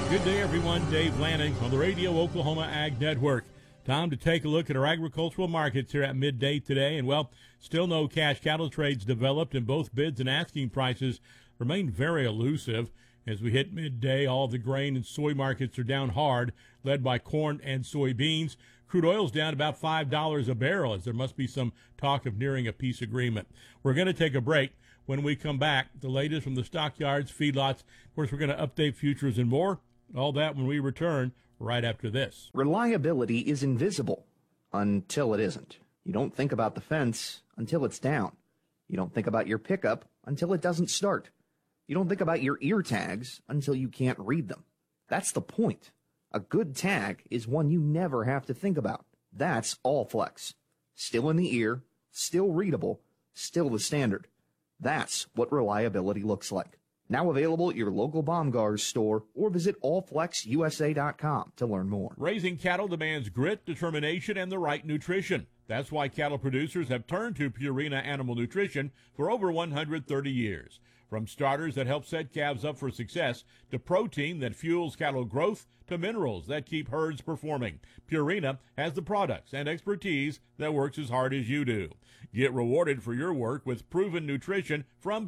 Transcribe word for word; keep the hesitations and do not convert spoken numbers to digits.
Good day, everyone. Dave Lanning on the Radio Oklahoma Ag Network. Time to take a look at our agricultural markets here at midday today. And, well, still no cash cattle trades developed, and both bids and asking prices remain very elusive. As we hit midday, all the grain and soy markets are down hard, led by corn and soybeans. Crude oil's down about five dollars a barrel, as there must be some talk of nearing a peace agreement. We're going to take a break. When we come back, the latest from the stockyards, feedlots. Of course, we're going to update futures and more. All that when we return right after this. Reliability is invisible until it isn't. You don't think about the fence until it's down. You don't think about your pickup until it doesn't start. You don't think about your ear tags until you can't read them. That's the point. A good tag is one you never have to think about. That's Allflex. Still in the ear, still readable, still the standard. That's what reliability looks like. Now available at your local Baumgars store or visit all flex U S A dot com to learn more. Raising cattle demands grit, determination, and the right nutrition. That's why cattle producers have turned to Purina Animal Nutrition for over one hundred thirty years. From starters that help set calves up for success, to protein that fuels cattle growth, to minerals that keep herds performing, Purina has the products and expertise that works as hard as you do. Get rewarded for your work with proven nutrition from